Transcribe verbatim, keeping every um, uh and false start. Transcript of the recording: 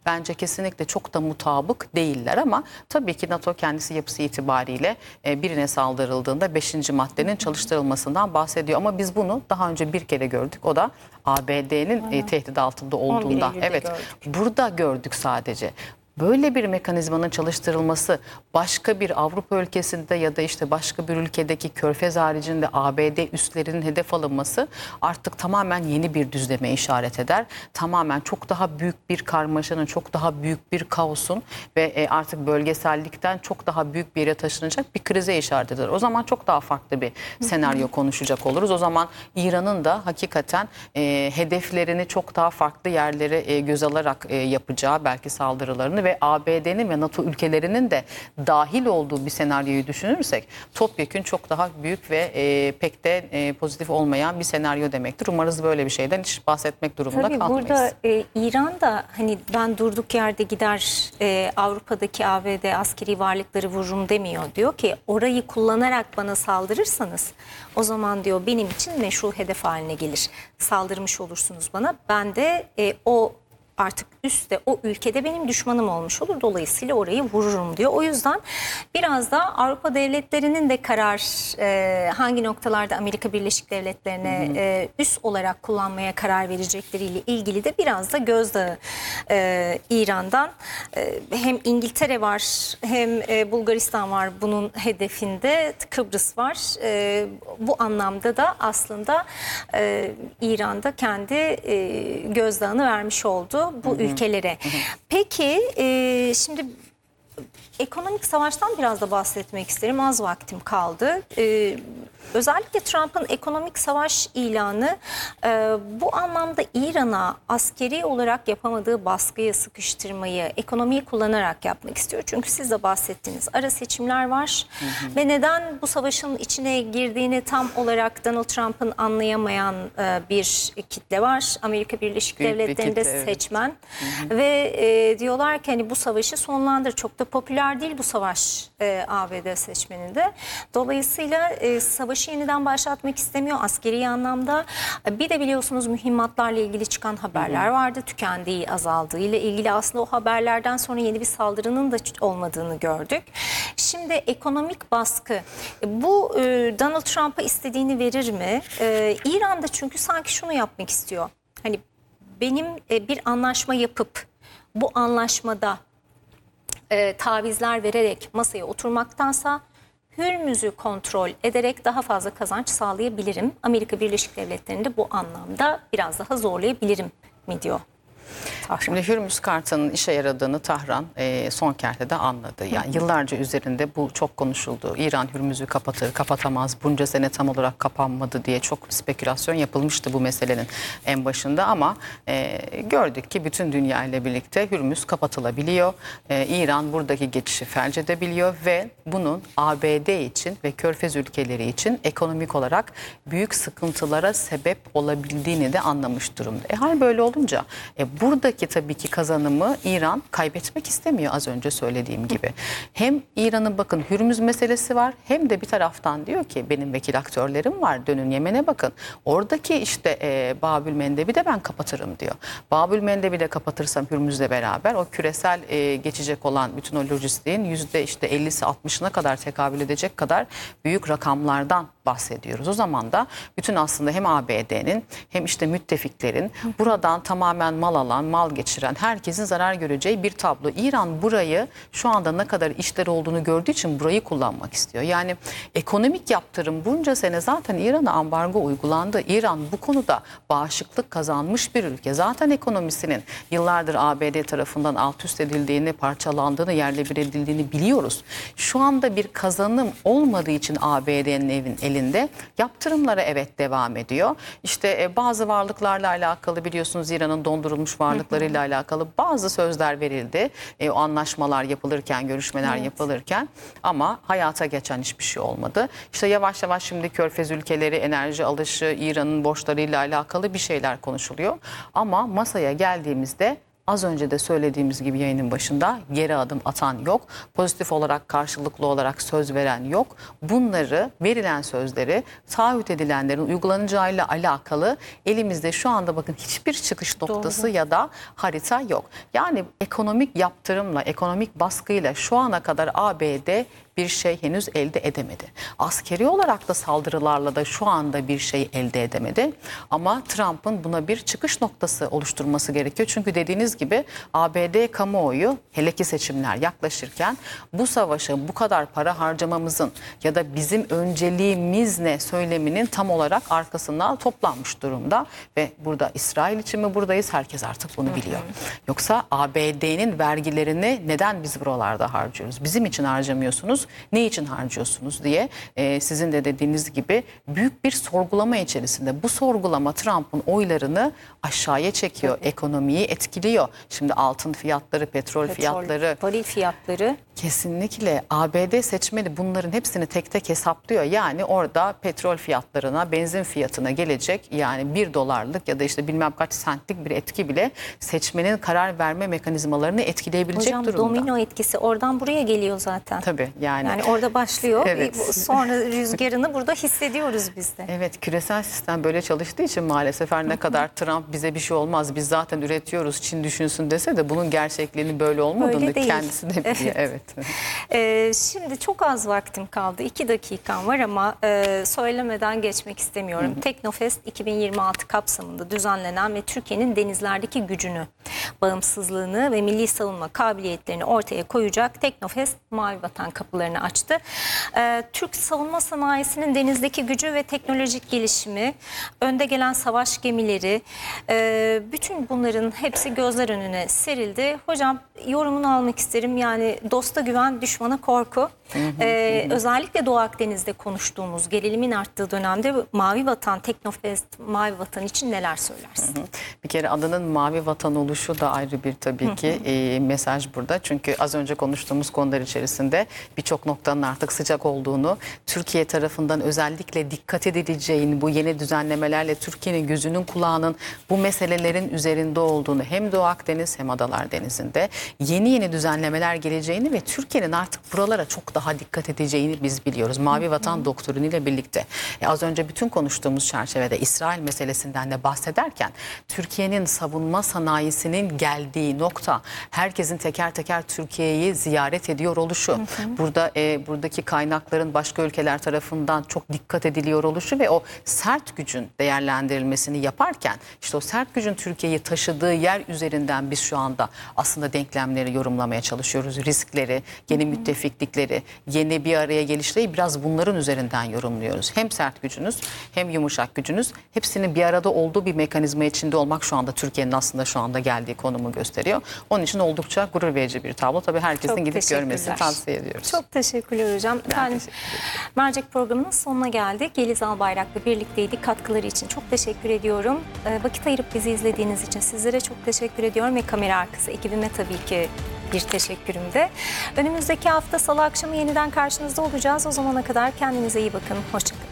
bence kesinlikle çok da mutabık değiller ama tabii ki NATO kendisi yapısı itibariyle e, birine saldırıldığında beşinci maddenin çalıştırılmasından bahsediyor. Ama biz bunu daha önce bir kere gördük. O da A B D'nin e, tehdit altında olduğunda. Evet, gördük. Burada gördük sadece. Böyle bir mekanizmanın çalıştırılması başka bir Avrupa ülkesinde ya da işte başka bir ülkedeki Körfez haricinde A B D üslerinin hedef alınması artık tamamen yeni bir düzleme işaret eder. Tamamen çok daha büyük bir karmaşanın, çok daha büyük bir kaosun ve artık bölgesellikten çok daha büyük bir yere taşınacak bir krize işaret eder. O zaman çok daha farklı bir senaryo konuşacak oluruz. O zaman İran'ın da hakikaten e, hedeflerini çok daha farklı yerlere e, göz alarak e, yapacağı belki saldırılarını ve A B D'nin ve NATO ülkelerinin de dahil olduğu bir senaryoyu düşünürsek topyekün çok daha büyük ve e, pek de e, pozitif olmayan bir senaryo demektir. Umarız böyle bir şeyden hiç bahsetmek durumunda Tabii kalmayız. burada e, İran da hani ben durduk yerde gider e, Avrupa'daki A B D askeri varlıkları vururum demiyor. Diyor ki orayı kullanarak bana saldırırsanız o zaman diyor benim için meşru hedef haline gelir. Saldırmış olursunuz bana. Ben de e, o artık üstte o ülkede benim düşmanım olmuş olur. Dolayısıyla orayı vururum diyor. O yüzden biraz da Avrupa devletlerinin de karar e, hangi noktalarda Amerika Birleşik Devletleri'ne e, üs olarak kullanmaya karar verecekleriyle ilgili de biraz da gözdağı e, İran'dan. E, hem İngiltere var hem e, Bulgaristan var bunun hedefinde. Kıbrıs var. E, bu anlamda da aslında e, İran'da kendi e, gözdağını vermiş oldu bu hı hı. ülkelere. Hı hı. Peki e, şimdi ekonomik savaştan biraz da bahsetmek isterim. Az vaktim kaldı. E, özellikle Trump'ın ekonomik savaş ilanı e, bu anlamda İran'a askeri olarak yapamadığı baskıyı, sıkıştırmayı, ekonomiyi kullanarak yapmak istiyor. Çünkü siz de bahsettiğiniz ara seçimler var. Hı hı. Ve neden bu savaşın içine girdiğini tam olarak Donald Trump'ın anlayamayan e, bir kitle var. Amerika Birleşik Büyük Devletleri'nde kitle, seçmen. Evet. Ve e, diyorlar ki hani bu savaşı sonlandır. Çok da popüler değil bu savaş e, A B D seçmeninde. Dolayısıyla e, savaşı yeniden başlatmak istemiyor askeri anlamda. Bir de biliyorsunuz mühimmatlarla ilgili çıkan haberler vardı. Tükendiği, azaldığı ile ilgili aslında o haberlerden sonra yeni bir saldırının da olmadığını gördük. Şimdi ekonomik baskı bu e, Donald Trump'a istediğini verir mi? E, İran'da çünkü sanki şunu yapmak istiyor. Hani benim e, bir anlaşma yapıp bu anlaşmada e, tavizler vererek masaya oturmaktansa Hürmüz'ü kontrol ederek daha fazla kazanç sağlayabilirim. Amerika Birleşik Devletleri'nde bu anlamda biraz daha zorlayabilirim mi diyor. Tahran. Şimdi Hürmüz Karta'nın işe yaradığını Tahran e, son kertede anladı. Yani hı hı. yıllarca üzerinde bu çok konuşuldu. İran Hürmüz'ü kapatır, kapatamaz. Bunca sene tam olarak kapanmadı diye çok spekülasyon yapılmıştı bu meselenin en başında. Ama e, gördük ki bütün dünya ile birlikte Hürmüz kapatılabiliyor. E, İran buradaki geçişi felç edebiliyor ve bunun A B D için ve Körfez ülkeleri için ekonomik olarak büyük sıkıntılara sebep olabildiğini de anlamış durumda. E hal böyle olunca e, buradaki tabii ki kazanımı İran kaybetmek istemiyor az önce söylediğim gibi. Hem İran'ın bakın Hürmüz meselesi var hem de bir taraftan diyor ki benim vekil aktörlerim var dönün Yemen'e bakın. Oradaki işte e, Babül Mendeb'i de ben kapatırım diyor. Babül Mendeb'i de kapatırsam Hürmüz'le beraber o küresel e, geçecek olan bütün o lojistiğin yüzde işte ellisi altmışına kadar tekabül edecek kadar büyük rakamlardan bahsediyoruz. O zaman da bütün aslında hem A B D'nin hem işte müttefiklerin buradan tamamen mal alan, mal geçiren herkesin zarar göreceği bir tablo. İran burayı şu anda ne kadar işler olduğunu gördüğü için burayı kullanmak istiyor. Yani ekonomik yaptırım bunca sene zaten İran'a ambargo uygulandı. İran bu konuda bağışıklık kazanmış bir ülke. Zaten ekonomisinin yıllardır A B D tarafından alt üst edildiğini, parçalandığını, yerle bir edildiğini biliyoruz. Şu anda bir kazanım olmadığı için A B D'nin evin elinde yaptırımlara evet devam ediyor. İşte e, bazı varlıklarla alakalı biliyorsunuz İran'ın dondurulmuş varlıklarıyla hı hı. alakalı bazı sözler verildi. E, o anlaşmalar yapılırken, görüşmeler evet. yapılırken ama hayata geçen hiçbir şey olmadı. İşte yavaş yavaş şimdi Körfez ülkeleri enerji alışı, İran'ın borçlarıyla alakalı bir şeyler konuşuluyor. Ama masaya geldiğimizde Az önce de söylediğimiz gibi yayının başında geri adım atan yok. Pozitif olarak, karşılıklı olarak söz veren yok. Bunları, verilen sözleri, taahhüt edilenlerin uygulanacağıyla alakalı elimizde şu anda bakın hiçbir çıkış noktası Doğru. ya da harita yok. Yani ekonomik yaptırımla, ekonomik baskıyla şu ana kadar A B D bir şey henüz elde edemedi. Askeri olarak da saldırılarla da şu anda bir şey elde edemedi. Ama Trump'ın buna bir çıkış noktası oluşturması gerekiyor. Çünkü dediğiniz gibi A B D kamuoyu, hele ki seçimler yaklaşırken bu savaşa bu kadar para harcamamızın ya da bizim önceliğimiz ne söyleminin tam olarak arkasından toplanmış durumda. Ve burada İsrail için mi buradayız? Herkes artık bunu biliyor. Yoksa A B D'nin vergilerini neden biz buralarda harcıyoruz? Bizim için harcamıyorsunuz. Ne için harcıyorsunuz diye e, sizin de dediğiniz gibi büyük bir sorgulama içerisinde. Bu sorgulama Trump'ın oylarını aşağıya çekiyor, evet. Ekonomiyi etkiliyor. Şimdi altın fiyatları, petrol, petrol fiyatları, varil fiyatları. Kesinlikle A B D seçmeni bunların hepsini tek tek hesaplıyor. Yani orada petrol fiyatlarına, benzin fiyatına gelecek yani bir dolarlık ya da işte bilmem kaç sentlik bir etki bile seçmenin karar verme mekanizmalarını etkileyebilecek Hocam, durumda. Hocam domino etkisi oradan buraya geliyor zaten. Tabii yani. Yani orada başlıyor. Evet. Sonra rüzgarını burada hissediyoruz biz de. Evet, küresel sistem böyle çalıştığı için maalesef her ne kadar Trump bize bir şey olmaz, biz zaten üretiyoruz, Çin düşünsün dese de bunun gerçekliğini böyle olmadığını kendisi de biliyor. Evet. Evet. Ee, şimdi çok az vaktim kaldı. iki dakikam var ama e, söylemeden geçmek istemiyorum. Hı hı. Teknofest iki bin yirmi altı kapsamında düzenlenen ve Türkiye'nin denizlerdeki gücünü, bağımsızlığını ve milli savunma kabiliyetlerini ortaya koyacak Teknofest Mavi Vatan kapılarını açtı. Ee, Türk savunma sanayisinin denizdeki gücü ve teknolojik gelişimi, önde gelen savaş gemileri, e, bütün bunların hepsi gözler önüne serildi. Hocam, yorumunu almak isterim. Yani dosta güven, düşmana korku. Hı hı, ee, hı. Özellikle Doğu Akdeniz'de konuştuğumuz gerilimin arttığı dönemde Mavi Vatan, Teknofest Mavi Vatan için neler söylersin? Hı hı. Bir kere adının Mavi Vatan oluşu da ayrı bir tabii ki hı hı. E, mesaj burada. Çünkü az önce konuştuğumuz konular içerisinde birçok noktanın artık sıcak olduğunu, Türkiye tarafından özellikle dikkat edileceğini, bu yeni düzenlemelerle Türkiye'nin gözünün kulağının bu meselelerin üzerinde olduğunu, hem Doğu Akdeniz hem Adalar Denizi'nde yeni yeni düzenlemeler geleceğini ve Türkiye'nin artık buralara çok daha dikkat edeceğini biz biliyoruz. Mavi Vatan doktriniyle birlikte. E az önce bütün konuştuğumuz çerçevede İsrail meselesinden de bahsederken Türkiye'nin savunma sanayisinin geldiği nokta, herkesin teker teker Türkiye'yi ziyaret ediyor oluşu, hı hı. burada e, buradaki kaynakların başka ülkeler tarafından çok dikkat ediliyor oluşu ve o sert gücün değerlendirilmesini yaparken işte o sert gücün Türkiye'yi taşıdığı yer üzerinden biz şu anda aslında denklemleri yorumlamaya çalışıyoruz. Riskleri, yeni müttefiklikleri, yeni bir araya gelişleri biraz bunların üzerinden yorumluyoruz. Hem sert gücünüz hem yumuşak gücünüz hepsinin bir arada olduğu bir mekanizma içinde olmak şu anda Türkiye'nin aslında şu anda geldiği konumu gösteriyor. Onun için oldukça gurur verici bir tablo. Tabii herkesin Çok gidip görmesini tavsiye ediyoruz. Çok teşekkürler hocam. Efendim, Mercek programının sonuna geldik. Yeliz Albayrak'la birlikteydik. Katkıları için çok teşekkür ediyorum. Vakit ayırıp bizi izlediğiniz için sizlere çok teşekkür ediyorum ve kamera arkası ekibime tabii ki bir teşekkürüm de. Önümüzdeki hafta Salı akşamı yeniden karşınızda olacağız. O zamana kadar kendinize iyi bakın. Hoşça kalın.